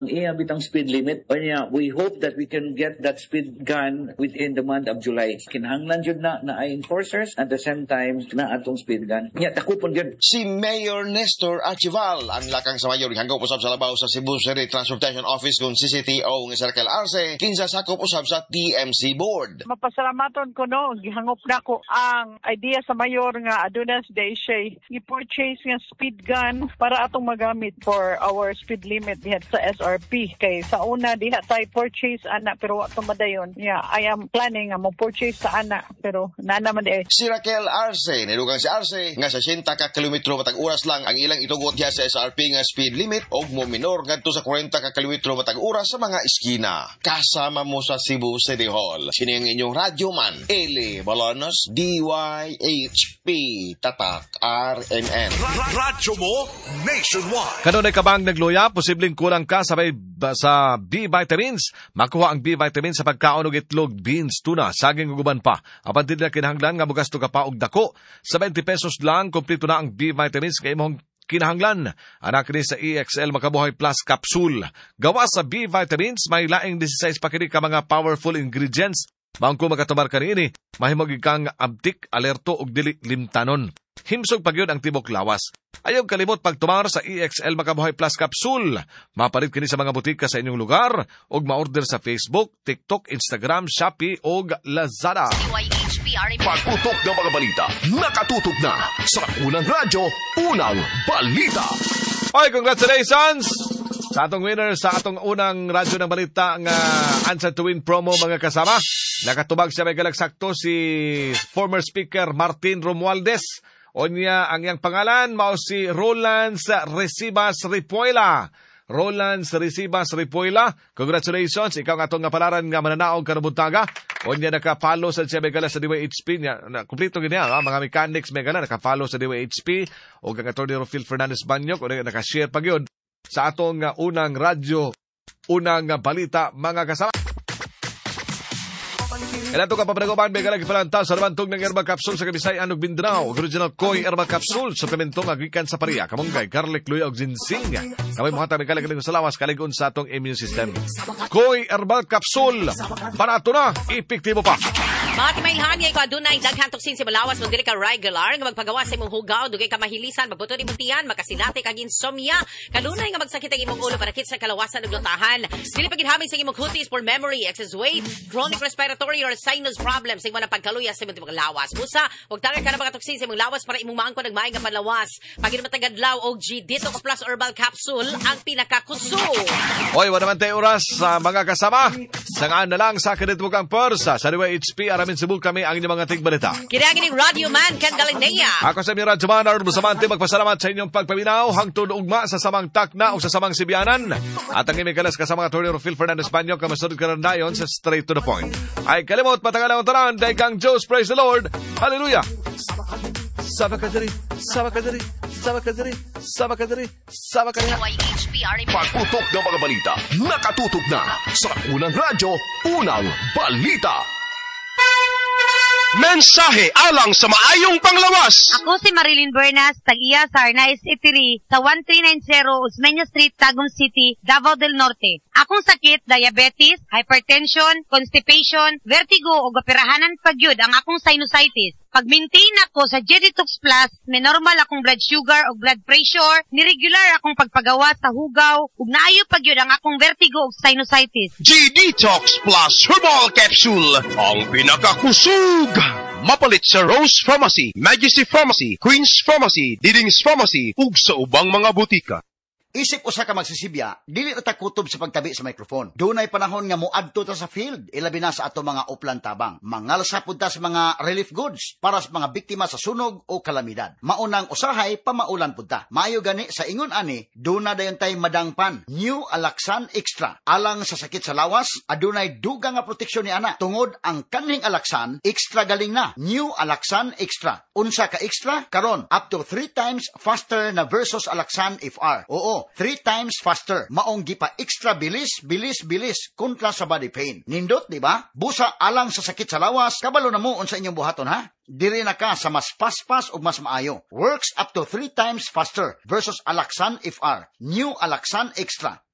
Iabit ang speed limit. We hope that we can get that speed gun within the month of July. Kinahanglan jud na ay enforcers at the same time na atong speed gun. Takupon jud. Si Mayor Nestor Archival ang lakang sa mayor hanggang usab sa labaw sa Cebu City Transportation Office kung CCTO ng Circle Arce kinsa sakop usab sa TMC Board. Mapasalamaton ko no, gihangop na ko ang idea sa mayor nga adunas day siya i-purchase nga speed gun para atong magamit for our speed limit diha sa SRP. Kay sa una diha tayo purchase ana pero wa to madayon. I am planning nga mo purchase sa ana pero naman di. Si Raquel Arce, nidugang si Arce nga 60 ka kilometro matag oras lang ang ilang itugot diha sa SRP nga speed limit og mo minor ngadto sa 40 ka kilometro matag oras sa mga iskina. Kasama mo sa Cebu City Hall. Sini ang inyong radyoman, Eli Balanos, DYHP, Tatak, RNN. Radyo mo, nationwide. Kanunay ka bang nagluya? Posibleng kulang ka sabay sa B-vitamins. Makuha ang B-vitamins sa pagkaon og itlog, beans, tuna, saging ug uban pa. Apan dili na kinahanglan nga mugasto ka pa og dako. Sa 20 pesos lang, kompleto na ang B-vitamins kay imong kinahanglan. Anak ni sa EXL Makabuhay Plus Capsule. Gawa sa B-vitamins, may laing 16 pa kini ka mga powerful ingredients. Bangko magkatumar kanini, mahimog kang abtik, alerto ug dili limtanon. Himsog pagyud ang tibok lawas. Ayaw kalimot pagtumar sa EXL Makabuhay Plus Capsule. Mapalit kini sa mga butika sa inyong lugar ug ma-order sa Facebook, TikTok, Instagram, Shopee ug Lazada. Pagputok ng mga balita, nakatutok na sa unang radyo, unang balita. Oy, congratulations! Sa atong winner sa atong unang radyo ng balita nga Answer to Win promo mga kasama. Nakatubag siya may galagsakto si former Speaker Martin Romualdez. O niya ang iyang pangalan mao si Roland Recibas Ripuela. Roland Recibas Ripuela, congratulations. Ikaw nga itong palaran nga mananaog karabuntaga. O niya nakapalo sa siya may gala sa DYHP. Kumplito ganyan, mga mechanics may gala nakapalo sa DYHP. O ang Atty. Rufil Fernandez Banyok o nakashare pag yun sa atong unang radyo, unang balita mga kasama. Ilan ito kapapanagoban, may galang ipalantaw sa ramantong ng herbal capsule sa Kabisayan ug Mindanao. Original Koi herbal capsule, suplementong agikan sa pariya, kamunggay, garlic, luya ug ginseng. Kamay muhata may galang sa lawas, kaligon sa atong immune system. Koi herbal capsule, barato na, epektibo pa. Mga kimainghangya ko adunay daghang toksin si malawas mo diri ka regular nga magpagawa sa imong hugaw dugay ka mahilisan magbuto ni buntian makasilati kag insomnia kanunay nga magsakit ang imong ulo para kit sa kalawasan ug lutahan dili pa ginhamig sa imong cutis for memory excess weight chronic respiratory or sinus problems sa imong pagkaluya sa imong lawas busa wag tangan ka na mga toksin sa imong lawas para imong maangkon ang maayong panlawas pagin matagadlaw og G Detox Plus Herbal Capsule ang pinakakuso. Oy wala man tay oras sa mga kasama sangaan na lang sa kanitbukang persa sa DYHP Aramin Cebu kami ang inyong mga tigbalita. Kinagin ng Radio Man Candalinea. Ako sa inyong Radyo Man, Arnold Bustamante, magpasalamat sa inyong pagpaminaw, hangtod ugma sa samang takna o sa samang sibianan. At ang imikalas kasama Atty. Rufil Fernandez Banyok, kamasunod ka rin dayon sa Straight to the Point. Ay kalimot, matagal ang taran, dahil kang Diyos, praise the Lord, hallelujah. Sabakadari, sabakadari, sabakadari, sabakadari, sabakadari. Pagputok ng mga balita, nakatutok na sa unang radyo, unang balita. Mensahe alang sa maayong panglawas. Ako si Marilyn Bernas, tag-iya sa Arnaiz Eatery sa 1390 Osmeña Street, Tagum City, Davao del Norte. Akong sakit, diabetes, hypertension, constipation, vertigo o gapirahanan pagyud ang akong sinusitis. Pag-maintain ako sa G-Detox Plus, may normal akong blood sugar o blood pressure, niregular akong pagpagawa sa hugaw, ug naayo pagyud ang akong vertigo o sinusitis. G-Detox Plus Herbal Capsule, ang pinakakusog. Mapalit sa Rose Pharmacy, Majesty Pharmacy, Queen's Pharmacy, Diding's Pharmacy, ug sa ubang mga butika. Isip usa ka magsisibya, dili ta kutob sa pagtabi sa microphone. Dunay panahon nga moadto ta sa field, ilabi na sa ato mga uplan tabang. Mangalsa pud ta sa mga relief goods para sa mga biktima sa sunog o kalamidad. Maunang usahay pamaulan pud ta. Maayo gani sa ingon ani, duna dayon tay madangpan. New Alaxan Extra. Alang sa sakit sa lawas, adunay dugang nga proteksyon ni ana. Tungod ang kaning Alaxan, extra galing na. New Alaxan Extra. Unsa ka extra? Karon up to 3 times faster na versus Alaxan FR. Oo, 3 times faster. Maong gipa extra bilis kontra sa body pain. Nindot, di ba? Busa alang sa sakit sa lawas, kabalo na mo unsa inyong buhaton ha? Diri na ka sa mas paspas o mas maayo. Works up to 3 times faster versus Alaxan FR. New Alaxan Extra.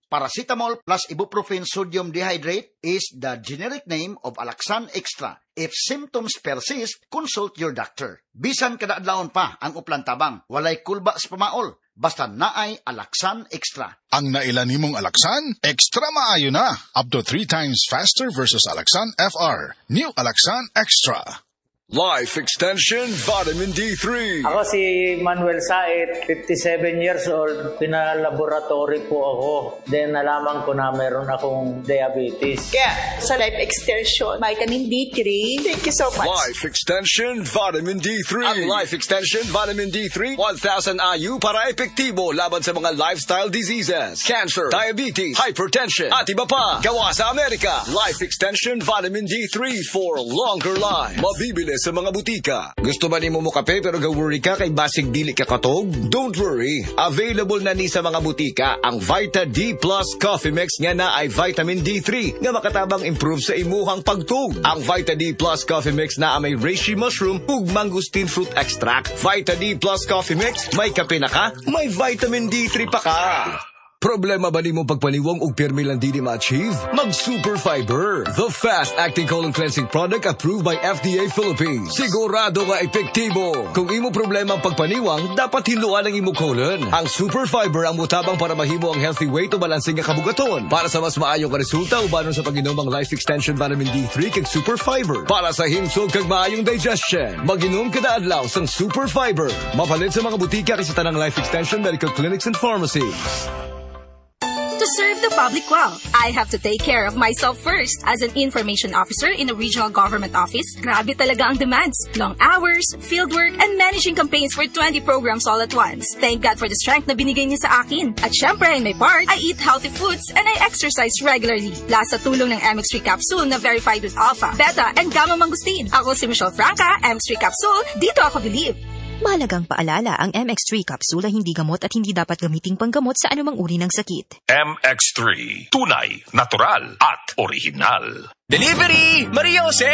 Paracetamol plus ibuprofen sodium dehydrate is the generic name of Alaxan Extra. If symptoms persist, consult your doctor. Bisan kada adlawon pa ang uplantabang, walay kulba sa pamaol. Basta naay Alaxan Extra. Ang nailan nimong Alaxan, extra maayo na. Up to 3 times faster versus Alaxan FR. New Alaxan Extra. Life Extension Vitamin D3. Ako si Manuel Saet, 57 years old. Pinalaboratory po ako. Then nalaman ko na meron akong diabetes. Kaya sa Life Extension Vitamin D3, thank you so much. Life Extension Vitamin D3. Ang Life Extension Vitamin D3, 1,000 IU para epektibo laban sa mga lifestyle diseases, cancer, diabetes, hypertension, at iba pa. Gawa sa Amerika. Life Extension Vitamin D3 for longer life. Mabibili sa mga butika. Gusto ba ni mo kape pero ga-worry ka kay basig dili ka katog? Don't worry. Available na ni sa mga butika ang Vita D Plus Coffee Mix nga na ay vitamin D3 nga makatabang improve sa imuhang pagtug. Ang Vita D Plus Coffee Mix na may reishi mushroom ug mangosteen fruit extract. Vita D Plus Coffee Mix, may kape na ka, may vitamin D3 pa ka. Problema ba ni mo pagpaliwang og pirmi lang di ma-achieve? Mag-Super Fiber, the fast-acting colon cleansing product approved by FDA Philippines. Sigurado nga epektibo. Kung imo problema ang pagpaniwang, dapat hiluan ang imo colon. Ang Super Fiber ang mutabang para mahimo ang healthy weight o balansing nga kabugaton. Para sa mas maayong ka resulta, ubanon sa pag-inom ang Life Extension Vitamin D3 kag Super Fiber. Para sa himsog kag maayong digestion, mag-inom kada adlaw sang Super Fiber. Mapalit sa mga butika kay sa tanang Life Extension Medical Clinics and Pharmacies. To serve the public well, I have to take care of myself first. As an information officer in a regional government office, grabe talaga ang demands. Long hours, fieldwork, and managing campaigns for 20 programs all at once. Thank God for the strength na binigay niya sa akin. At syempre, in my part, I eat healthy foods and I exercise regularly. Plus sa tulong ng MX3 capsule na verified with alpha, beta, and gamma mangosteen. Ako si Michelle Franca, MX3 capsule, dito ako believe. Mahalagang paalala, ang MX3 capsule ay hindi gamot at hindi dapat gamiting panggamot sa anumang uri ng sakit. MX3, tunay, natural, at original. Delivery! Maria Jose?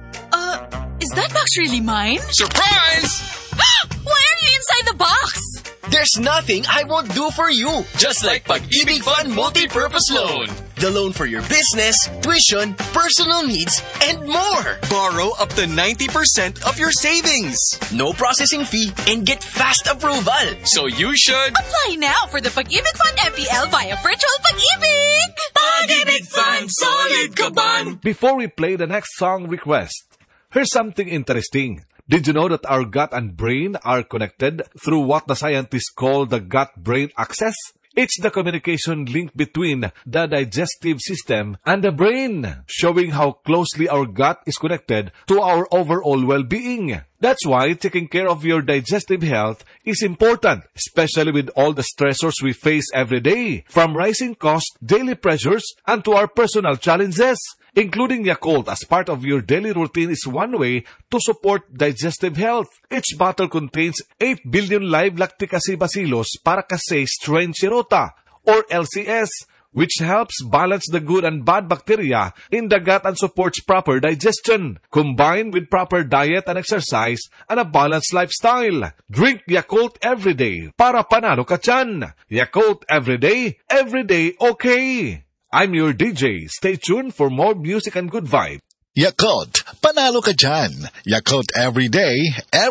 Is that box really mine? Surprise! Why are you inside the box? There's nothing I won't do for you. Just like Pag-ibig Fund Multi-Purpose Loan. The loan for your business, tuition, personal needs, and more. Borrow up to 90% of your savings. No processing fee and get fast approval. So you should apply now for the Pag-ibig Fund MPL via Virtual Pag-ibig. Pag-ibig Fund, solid kaban. Before we play the next song request, here's something interesting. Did you know that our gut and brain are connected through what the scientists call the gut-brain axis? It's the communication link between the digestive system and the brain, showing how closely our gut is connected to our overall well-being. That's why taking care of your digestive health is important, especially with all the stressors we face every day, from rising costs, daily pressures, and to our personal challenges. Including Yakult as part of your daily routine is one way to support digestive health. Each bottle contains 8 billion live lactic acid bacillus para kasi strain Shirota, or LCS, which helps balance the good and bad bacteria in the gut and supports proper digestion, combined with proper diet and exercise and a balanced lifestyle. Drink Yakult every day para panalo ka tiyan. Yakult every day okay. I'm your DJ. Stay tuned for more music and good vibe. Yakult, panalo ka dyan. Yakult every day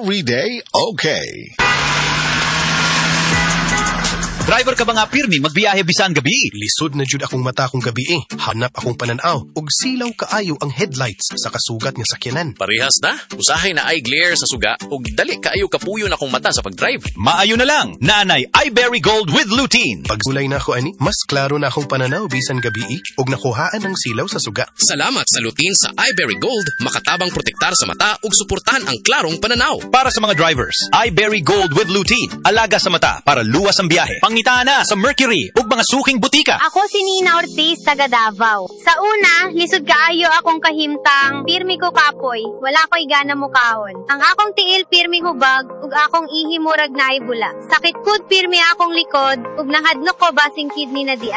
okay. Driver ka ba nga pirmi magbiyahe bisan gabi? Lisod na jud akong mata kong gabi eh. Hanap akong pananaw og silaw kaayo ang headlights sa kasugat nga sakyanan. Parehas na. Usahay na eye glare sa suga og dali kaayo kapuyo na akong mata sa pagdrive. Maayo na lang. Nanay iBerry Gold with lutein. Pagulay na ako ani, mas klaro na akong pananaw bisan gabi eh og nakuhaan ang silaw sa suga. Salamat sa lutein sa iBerry Gold, makatabang protektar sa mata ug suportahan ang klarong pananaw. Para sa mga drivers, iBerry Gold with lutein. Alaga sa mata para luwas ang biyahe. Pangitana sa Mercury ug mga suking butika. Ako si Nina Ortiz, taga Davao. Sa una, lisod kaayo akong kahimtang, pirmi ko kapoy, wala ko'y gana mukahon. Ang akong tiil pirmi hubag, ug akong ihimurag na ibula. Sakit kud pirmi akong likod, ug nahadnok ko basing kidney na di ay.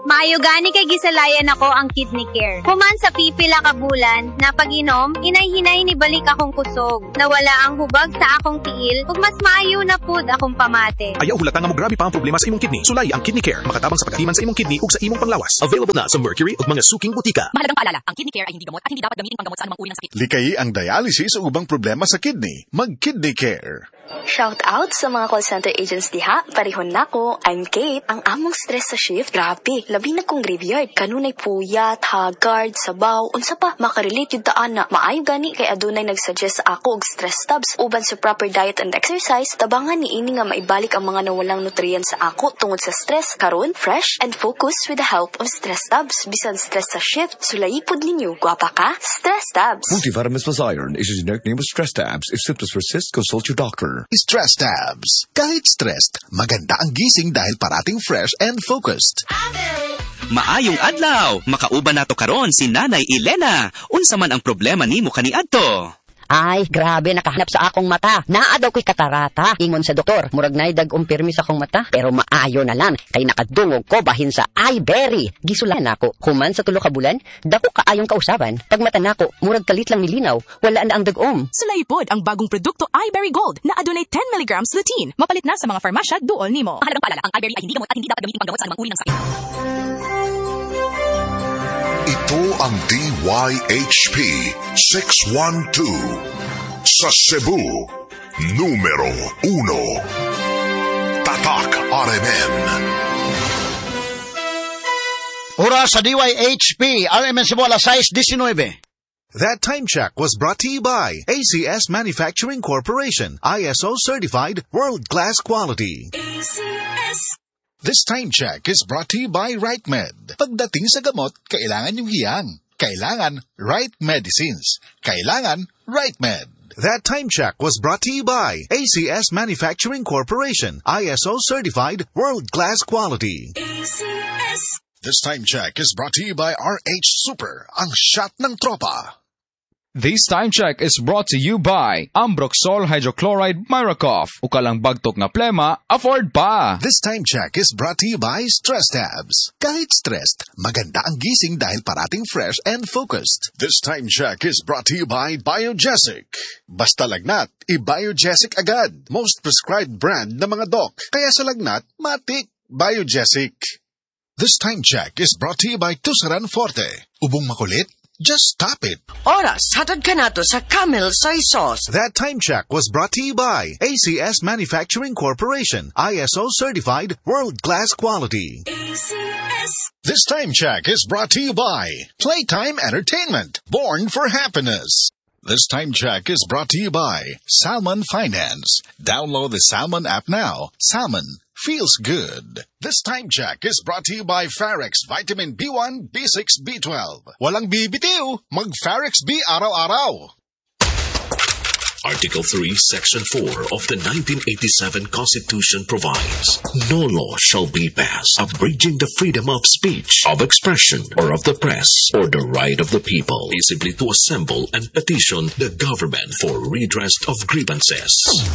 Maayo gani kay gisalayan ako ang kidney care. Human sa pipila ka bulan, na pag-inom, hinay-hinay ni balik akong kusog. Nawala ang hubag sa akong tiil, ug mas maayo na pud akong pamate. Ayaw hulatan nga mo grabe pa ang problema sa imong kidney. Sulay ang Kidney Care. Makatabang sa pagkatiman sa imong kidney ug sa imong panglawas. Available na sa Mercury ug mga suking butika. Mahalagang paalala, ang kidney care ay hindi gamot at hindi dapat gamitin panggamot sa anumang uri ng sakit. Likayi ang dialysis o ubang problema sa kidney. Mag-Kidney Care. Shout out sa mga call center agents diha. Parihon nako. I'm Kate. Ang among stress sa shift, grabe. Labi na kong graveyard. Kanunay puyat, haggard, sabaw, unsa pa. Makarelate yung taan na. Maayo gani kay adunay nagsuggest sa ako og stress tabs. Uban sa proper diet and exercise, tabangan ni ini nga maibalik ang mga nawalang nutrients sa ako tungod sa stress. Karon, fresh and focused with the help of stress tabs. Bisan stress sa shift, sulayipod ninyo. Gwapa ka? Stress tabs. Multivitamins plus iron is a generic name of stress tabs. If symptoms persist, consult your doctor. Stress Tabs. Kahit stressed, maganda ang gising dahil parating fresh and focused. Maayong adlaw, makauban nato karon si Nanay Elena. Unsa man ang problema nimo kaniadto? Ay, grabe, nakahanap sa akong mata. Naa daw ko'y katarata. Ingon sa doktor, murag nay dag-ong pirmi sa akong mata. Pero maayo na lang, kay nakadungog ko bahin sa iBerry. Gisulan ako, human sa 3 ka bulan, dako kaayong kausaban. Pag mata nako, murag kalit lang nilinaw, wala na ang dag-om. Sulayipod ang bagong produkto iBerry Gold na adunay 10 mg lutein. Mapalit na sa mga farmasya duol nimo. Mahalagang paalala, ang iBerry ay hindi gamot at hindi dapat gamitin panggamot sa anumang uri ng sakit. Ito ang DYHP 612 sa Cebu, numero 1. Tatak RMN. Oras sa DYHP, RMN Cebu, alas 6:19. That time check was brought to you by ACS Manufacturing Corporation, ISO certified world-class quality. ACS. This time check is brought to you by RightMed. Pagdating sa gamot, kailangan yung hiyang. Kailangan right medicines. Kailangan RightMed. That time check was brought to you by ACS Manufacturing Corporation, ISO certified world-class quality. ACS. This time check is brought to you by RH Super, ang shot ng tropa. This time check is brought to you by Ambroxol Hydrochloride Miracoff. Ukalang bagtok na plema, afford pa. This time check is brought to you by Stress Tabs. Kahit stressed, maganda ang gising dahil parating fresh and focused. This time check is brought to you by Biogesic. Basta lagnat, i-Biogesic agad. Most prescribed brand ng mga doc. Kaya sa lagnat, matik, Biogesic. This time check is brought to you by Tusaran Forte. Ubong makulit? Just stop it. Oras, hatad ka na to sa Camel Soy Sauce. That time check was brought to you by ACS Manufacturing Corporation, ISO certified world-class quality. ACS. This time check is brought to you by Playtime Entertainment, born for happiness. This time check is brought to you by Salmon Finance. Download the Salmon app now. Salmon feels good. This time check is brought to you by Farex Vitamin B1, B6, B12. Walang bibitiw, mag-Farex B araw-araw. Article 3, Section 4 of the 1987 Constitution provides, no law shall be passed abridging the freedom of speech, of expression, or of the press, or the right of the people peaceably to assemble and petition the government for redress of grievances.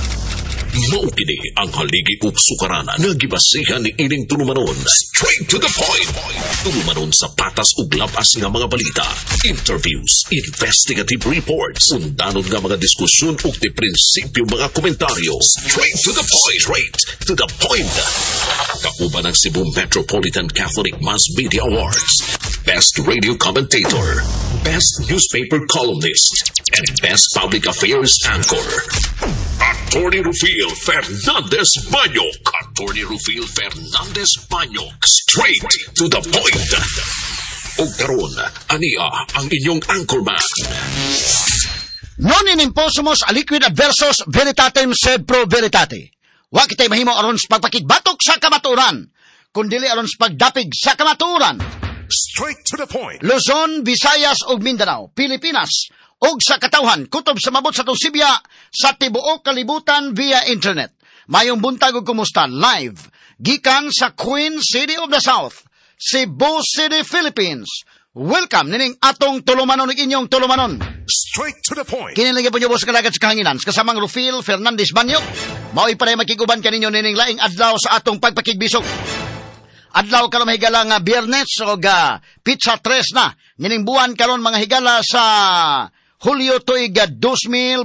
Maukini ang haligi ug sukaranan nga gibasihan ni ining tulumanon. Straight to the point. Tulumanon sa patas ug labas nga mga balita, interviews, investigative reports, undanon nga mga diskusyon ug di prinsipyo mga komentaryo. Straight to the point. Straight to the point. Kauban ang Cebu Metropolitan Catholic Mass Media Awards. Best Radio Commentator, Best Newspaper Columnist, and Best Public Affairs Anchor. Attorney Rufil Fernandez Banyok. Attorney Rufil Fernandez Banyok. Straight to the point. O karon, ania ang inyong anchorman. Non in imposumus aliquid adversus veritatem sed pro veritate. Wa kitay mahimo aron sa pagpakigbatok sa kamatuoran, kundili aron sa pagdapig sa kamatuoran. Straight to the point. Luzon, Visayas ug Mindanao, Pilipinas, ug sa katawhan kutob sa mabot sa Sibya sa tibuok kalibutan via internet. Mayong buntag ug kumusta live gikan sa Queen City of the South, Cebu City, Philippines. Welcome nining atong tulumanon ug inyong tulumanon. Straight to the point. Kinilagay po niyo sa kalagat sa kahanginan kasamang Rufil Fernandez Banyok. Mao'y panay makiguban kaninyo nining laing adlaw sa atong pagpakigbisog. adlaw karon mga higala nga Biyernes o pizza 3 na. Nining buwan karon mga higala sa Hulyo tuig 2026.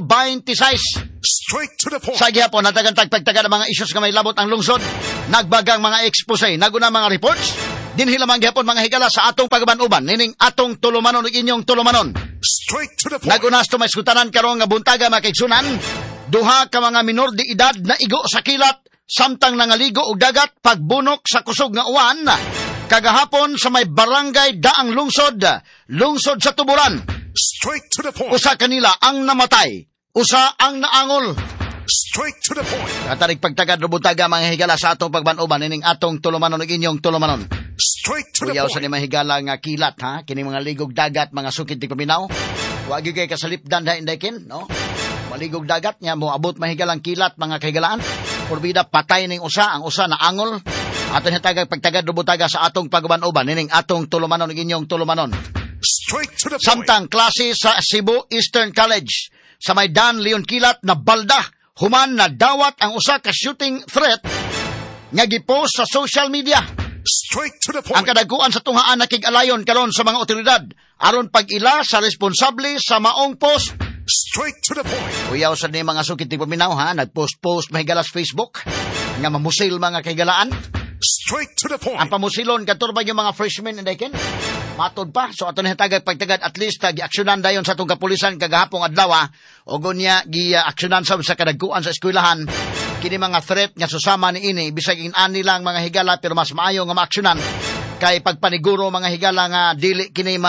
Straight to the point. Sa gihapon, natagantag pagtaga ng mga issues nga may labot ang lungsod. Nagbagang mga expose, naguna mga reports. Dinhilamang gihapon mga higala sa atong pagbanuban. Nining atong tulumanon ug inyong tulumanon. Straight to the point. Nagunas to may skutanan karon nga buntaga makigsunan. Duha ka mga minor de edad na igo sa kilat samtang nangaligo og dagat pagbunok sa kusog nga uwan. Kagahapon sa may barangay Daang Lungsod sa Tuburan. Straight to the point. Usa kanila ang namatay, usa ang naangol. Straight to the point. Katarig pagtagad rubutaga mga higala sa atong pagbanuban ining atong tulumanon ug inyong tulumanon. Straight to the Uyaw point. sa ni mahigala nga kilat ha, kini mga ligog dagat, mga sukid ti paminaw. Wa gyud kay kasalipdan da indaykin, no? Maligog dagat nya mo abot mahigalang kilat mga kahigalaan. Porbida patay ning usa, ang usa naangol. Aton hitagag pagtagad rubutaga sa atong pagbanuban ining atong tulumanon ug inyong tulumanon. Straight to the point. Samtang klase sa Cebu Eastern College sa may Dan Leon Kilat na balda human na dawat ang usa ka shooting threat nga gipost sa social media. Straight to the point. Ang kadaguan sa tunghaan nakig-alayon karon sa mga otoridad aron pag-ila sa responsable sa maong post. Straight to the point. Uyaw sa ni mga sukid ti paminaw ha, nagpost-post mahigalas Facebook nga mamusil mga kahigalaan. Straight to the point. Ang pamusilon katurba yung mga freshmen indayken. Matod pa, so ato na hitagag pagtagad at least gi-aksyonan dayon sa atong kapulisan kagahapong adlaw o gunya gi-aksyonan sa kadagkuan sa eskwelahan kini mga threat nga susama ni ini bisag ani lang mga higala pero mas maayo nga maaksyonan kay pagpaniguro mga higala nga dili kini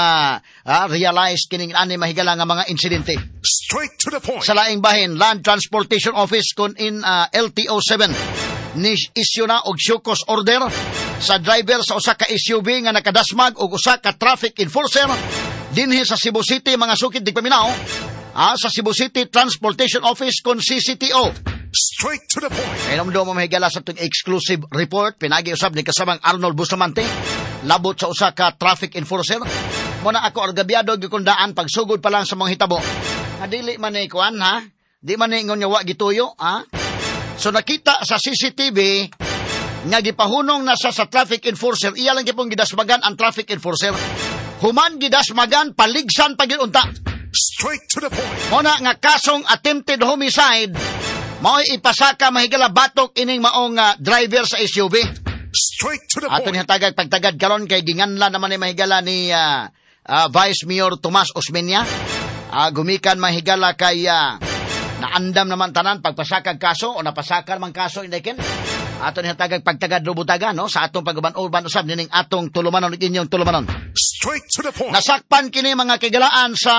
realize kini ani mahigala nga mga insidente. Straight to the point. Sa laing bahin, Land Transportation Office kun in LTO7 ni isyu na og shukos order sa driver sa usa ka SUV nga nakadasmag og usa ka traffic enforcer dinhi sa Cebu City mga sukid di paminaw sa Cebu City Transportation Office kon CCTO. Straight to the point. Kainom do mo mahigala sa itong exclusive report pinagi usab ni kasamang Arnold Bustamante labot sa usa ka traffic enforcer. Muna ako argabyado gikundaan pagsugod pa lang sa mga hitabo nga dili man ni kuan ha, di man ni ingon nga wa gituyo ha. So nakita sa CCTV nga gipahunong na sa traffic enforcer, iya lang gipong gidasmagan ang traffic enforcer. Human gidasmagan paligsan pagyunta. Straight to the point. Muna nga kasong attempted homicide, mao'y ipasaka mahigala batok ining maong driver sa SUV. Straight to the point. Aton hitagag pagtagad karon kay ginganla naman ni mahigala ni Vice Mayor Tomas Osmeña. Gumikan mahigala kay naandam naman tanan pagpasakag kaso o napasaka naman kaso indayken. Aton hitagag pagtagad rubutaga no sa atong pagban-urban usab nining atong tulumanon ug inyong tulumanon. Straight to the point. Nasakpan kini mga kagilaan sa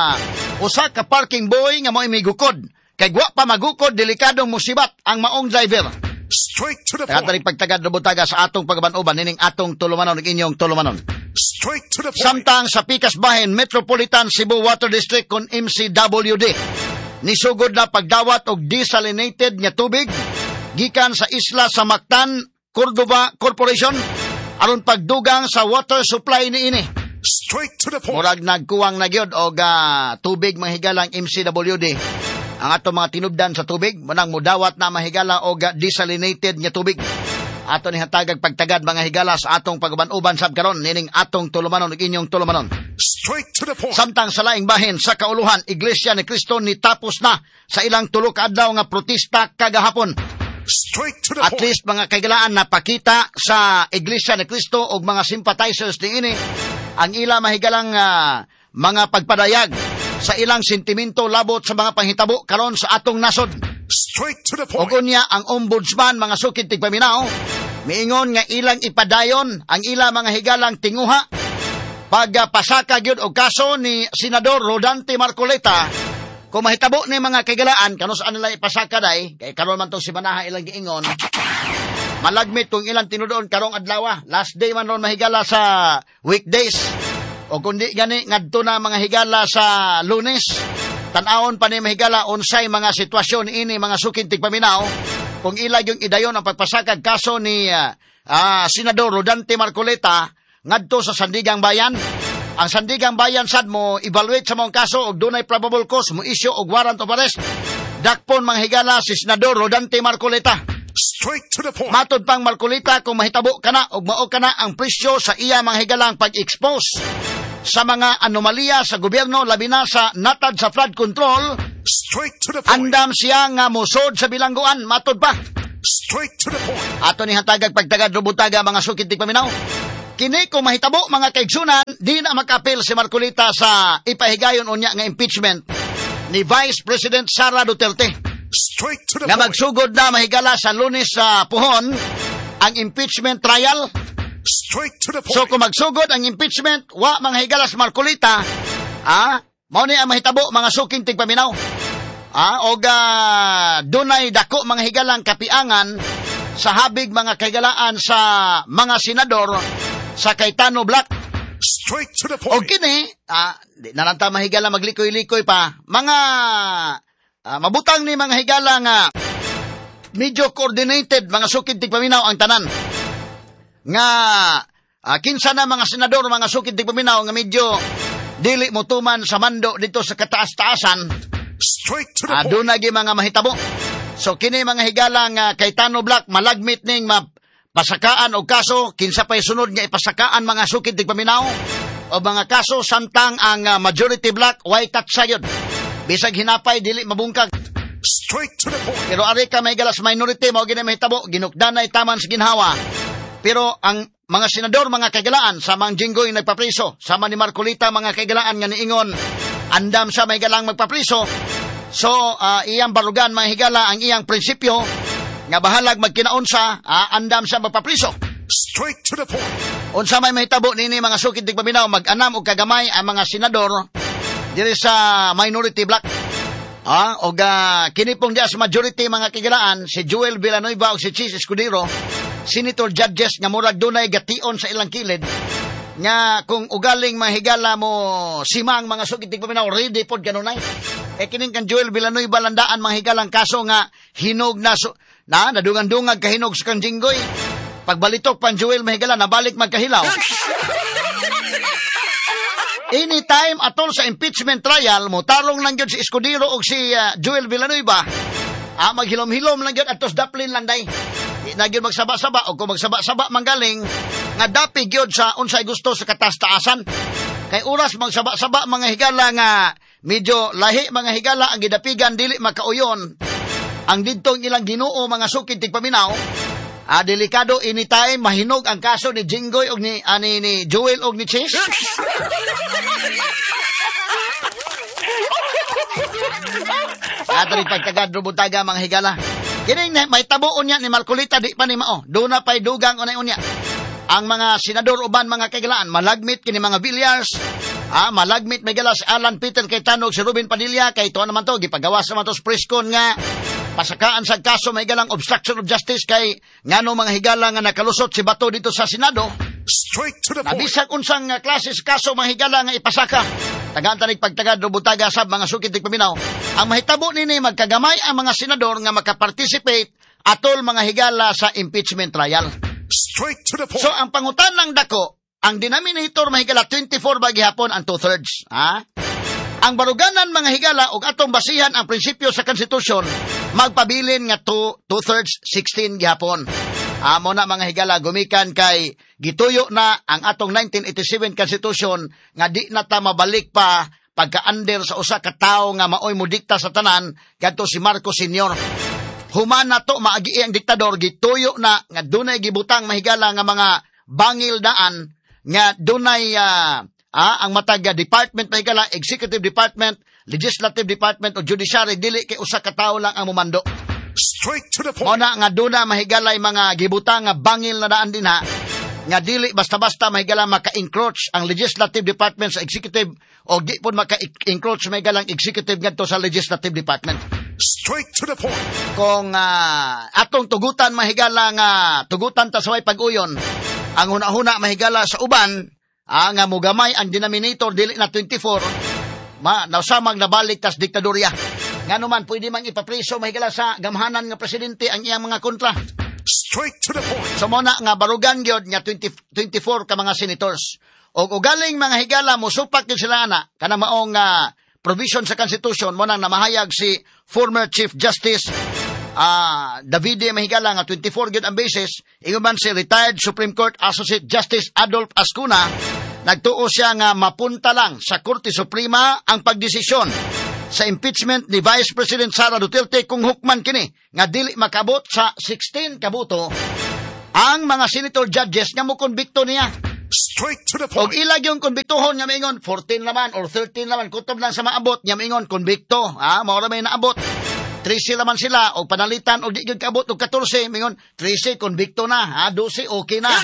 usa ka parking boy nga mo'y migukod. Kay wa pa magukod delikadong musibat ang maong driver. Straight to the point. Kataring pagtagad rubutaga sa atong pagban-urban nining atong tulumanon ug inyong tulumanon. Straight to the point. Samtang sa Pikas Bahin Metropolitan Cebu Water District kon MCWD nisugod na pagdawat og desalinated nga tubig gikan sa isla sa Mactan, Cordova Corporation aron pagdugang sa water supply niini. Straight to the point. Murag nagkuwang na gyud og tubig mahigalang MCWD. Ang ato mga tinubdan sa tubig manang mudawat na mahigala og desalinated nga tubig. Ato ni hatagag pagtagad mga higala sa atong pagban-uban sab karon nining atong tulumanon ug inyong tulumanon. Straight to the point. Samtang sa laing bahin sa kauluhan, Iglesia ni Cristo ni tapos na sa ilang tulo ka adlaw nga protesta kagahapon. Straight to the At Oh. point. least mga kaigalaan na pakita sa Iglesia ni Cristo og mga sympathizers ni ini ang ila mahigalang mga pagpadayag sa ilang sentimento labot sa mga panghitabo karon sa atong nasod. Straight to the Og point. unya ang ombudsman mga sukid tigpaminaw miingon nga ilang ipadayon ang ila mga higalang tinguha pagpasaka gyud og kaso ni Senador Rodante Marcoleta. Kung mahitabo ni mga kaigalaan kanus nila ipasaka day kay karon man tong si Manaha ilang giingon malagmit kung ilang tinudoon karong adlaw last day man ron mahigala sa weekdays o kundi gani ngadto na mga higala sa Lunes tan-awon pa ni mahigala unsay mga sitwasyon ini mga sukid tigpaminaw kung ila yung idayon ang pagpasakag kaso ni Senador Rodante Marcoleta ngadto sa Sandigang Bayan. Ang Sandigang Bayan sad mo evaluate sa mong kaso og dunay probable cause mo issue og warrant of arrest. Dakpon mga higala si Senador Rodante Marcoleta. Straight to the point. Matod pang Marcolita, kung mahitabo ka na o mao ka na ang presyo sa iya mga higalang pag-expose sa mga anomalya sa gobyerno, labi na sa natad sa flood control, straight to the point. Andam siya nga musod sa bilangguan, matod pa. Straight to the point. Ato ni hatagag pagtagad rubutaga mga sukid tig paminaw. Kini kung mahitabo mga kaigsunan, di na makapil si Marcolita sa ipahigayon unya nga impeachment ni Vice President Sara Duterte. Straight to the nga point. magsugod na mahigala sa Lunes sa puhon ang impeachment trial. Straight to the point. So kung magsugod ang impeachment, wa mga higala sa Marcolita, mao ni ang mahitabo mga suking tigpaminaw. Dunay dako mga higalang kapiangan sa habig mga kahigalaan sa mga senador sa Cayetano Black. Straight to the point. O kini, di na lang ta mahigala maglikoy-likoy pa, mga mabutang ni mga higala nga medyo coordinated mga sukid tigpaminaw ang tanan. Nga kinsa na mga senador, mga sukid tigpaminaw nga medyo dili motuman sa mando dito sa kataas-taasan. Straight to the point. Doon nagi mga mahitabo. So kini mga higala nga Cayetano Black malagmit ning pasakaan o kaso, kinsa pa'y sunod nga ipasakaan mga sukid tigpaminaw o mga kaso samtang ang majority black way tatsayod. Bisag hinapay dili mabungkag. Straight to the point. Pero ari ka may galas minority mao gini mahitabo, ginukdanay taman sa ginhawa. Pero ang mga senador, mga kaigalaan, samang Jinggoy nagpapriso, sama ni Marcolita mga kaigalaan nga niingon, andam sa may galang magpapriso. So, iyang barugan mga higala ang iyang prinsipyo nga bahalag magkinaunsa, andam sa magpapriso. Straight to the point. Unsa may mahitabo nini mga sukid tigpaminaw, mag-anam og kagamay ang mga senador diri sa minority black. Kini pong diya sa majority mga kaigalaan, si Joel Villanueva o si Chis Escudero, senator judges nga murag dunay gation sa ilang kilid nga kung ugaling mahigala mo simang mga sukid tigpaminaw ready pod kanunay. Kining kan Joel Villanueva landaan mga higalang kaso nga hinog na nadungan-dungag kahinog sa kang Jinggoy. Pagbalitok pan Joel mahigala nabalik magkahilaw. Anytime atol sa impeachment trial mo tarong lang gyud si Escudero o si Joel Villanueva. Maghilom-hilom lang gyud atos daplin lang day. Na gyud magsaba-saba o kung magsaba-saba manggaling nga dapi gyud sa unsay gusto sa katas-taasan. Kay oras magsaba-saba mga higala nga medyo lahi mga higala ang gidapigan dili makauyon. Ang didtong ilang Ginoo mga sukid tigpaminaw, delikado anytime mahinog ang kaso ni Jinggoy og ni Joel og ni Chase. Atri pagtagad rubutaga mga higala. Kining may tabuon niya ni Marcolita di pa ni mao. Do na pay dugang unay unya. Ang mga senador uban mga kaigalaan malagmit kini mga Villas. Malagmit may galas Alan Peter Cayetano si Ruben Padilla kay tuwa naman to gipagawas naman to sa preskon nga pasakaan sa kaso may galang obstruction of justice kay ngano mga higala nga nakalusot si Bato dito sa Senado. Straight to the point. Nabisag unsang klase sa kaso mga higala nga ipasaka. Tagaan tanig pagtagad rubutaga sab mga sukid tigpaminaw. Ang mahitabo nini magkagamay ang mga senador nga makaparticipate atol mga higala sa impeachment trial. Straight to the point. So ang pangutan ng dako, ang denominator mahigala 24 ba gihapon ang 2/3. Ang baruganan mga higala og atong basihan ang prinsipyo sa konstitusyon magpabilin nga 2/3 16 gihapon. Amo na mga higala gumikan kay gituyo na ang atong 1987 Constitution nga di na ta mabalik pa pagka-under sa usa ka tawo nga maoy modikta sa tanan kadto si Marcos Sr. Human na to maagi ang diktador gituyo na nga dunay gibutang mahigala nga mga bangil daan nga dunay ang matag department mahigala executive department, legislative department o judiciary dili kay usa ka tawo lang ang mumando. Straight to the point. Muna nga duna mahigalay mga gibutang nga bangil na daan din nga dili basta-basta mahigala maka-encroach ang legislative department sa executive o di po maka-encroach mahigalang executive ngadto sa legislative department. Straight to the point. Kung atong tugutan mahigala nga tugutan ta sa way pag-uyon, ang huna-huna mahigala sa uban nga mugamay ang denominator dili na 24 nausamang nabalik tas diktadorya. Nga naman, pwede mang ipapriso mahigala sa gamhanan nga presidente ang iyang mga kontra. Straight to the point. So muna nga barugan gyud nga 24 ka mga senators. O galing mga higala mo supak gyud sila ana kana maong provision sa Constitution mo nang namahayag si former Chief Justice Davide Mahigala nga 24 gyud ang basis, ingon man si retired Supreme Court Associate Justice Adolf Ascuna, nagtuo siya nga mapunta lang sa Korte Suprema ang pagdesisyon sa impeachment ni Vice President Sara Duterte kung hukman kini nga dili makabot sa 16 kabuto ang mga senator judges nga mo konbikto niya. Straight to the Og point. ilag yung konbiktohon nga maingon 14 naman or 13 naman kutob lang sa maabot nga maingon konbikto. Mao ra may naabot. 13 naman sila o panalitan og di gyud kaabot og 14 maingon 13 konbikto na. 12 okay na.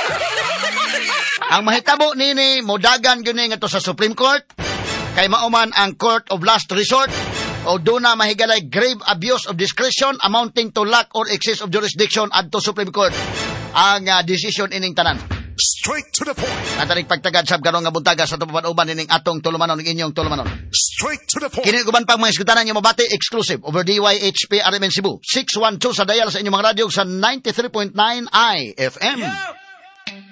Ang mahitabo nini modagan gyud ni ngadto sa Supreme Court kay mauman ang Court of Last Resort o doon na mahigalay grave abuse of discretion amounting to lack or excess of jurisdiction adto Supreme Court ang decision ining tanan. Straight to the point. Natanig pagtagad sab karong nga buntaga sa tupapan-uban ining atong tulumanon ning inyong tulumanon. Straight to the point. Kini guban pang mga iskutanan nga mabati exclusive over DYHP RMN Cebu 612 sa dial sa inyong mga radyo sa 93.9 IFM.